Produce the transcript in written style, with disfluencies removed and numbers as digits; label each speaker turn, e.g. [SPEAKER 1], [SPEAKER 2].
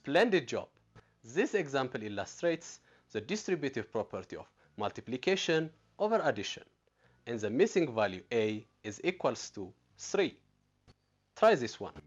[SPEAKER 1] Splendid job! This example illustrates the distributive property of multiplication over addition, and the missing value a is equals to 3. Try this one.